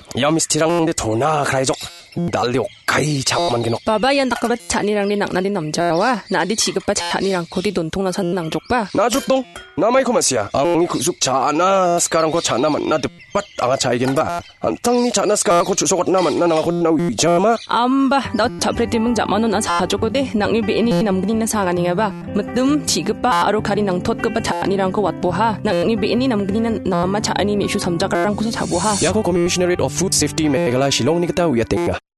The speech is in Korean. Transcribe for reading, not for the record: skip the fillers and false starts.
Ya mistirang de tona kraijok dalio kai chakman gino. Baba yan nakabat chanirang ni nak na din namjawa na adi chigapa chanirang ko di dontong na san nangjok pa. Najutong namay ko masya ang ikusuk chana sekarang ko chana man na depat ang chaigen ba. Antang ni chana sekarang ko chusokot naman na nang ako na wijama. Amba 나 잡레티 มึง 자만은 나 사줬거든 낭이 베니 남근이나 사가니가 봐 무뜸 지급바 아로 가리 낭 톳급바 자니랑 거 왔보하 낭이 베니 남근이나 나마 자니 메슈 삼자가랑 고서 자보하 Yako Commissionerate of Food Safety Meghalaya Shillong ni kata wiyatenga.